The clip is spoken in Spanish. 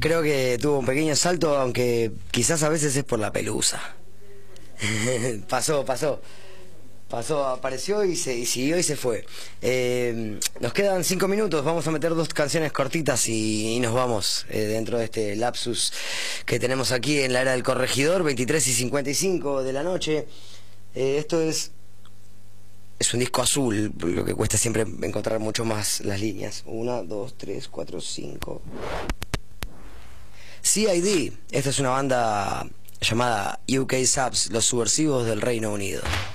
Creo que tuvo un pequeño salto, aunque quizás a veces es por la pelusa. Pasó, apareció y siguió y se fue. Nos quedan 5 minutos, vamos a meter 2 canciones cortitas y nos vamos dentro de este lapsus que tenemos aquí en la era del corregidor, 23:55 de la noche. Esto es un disco azul, lo que cuesta siempre encontrar mucho más las líneas. 1, 2, 3, 4, 5. CID, esta es una banda llamada UK Subs, los subversivos del Reino Unido.